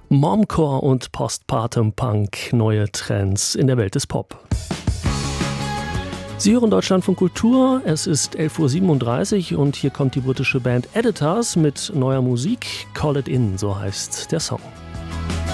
Momcore und Postpartum Punk, neue Trends in der Welt des Pop. Sie hören Deutschlandfunk Kultur, es ist 11:37 Uhr und hier kommt die britische Band Editors mit neuer Musik. Call It In, so heißt der Song.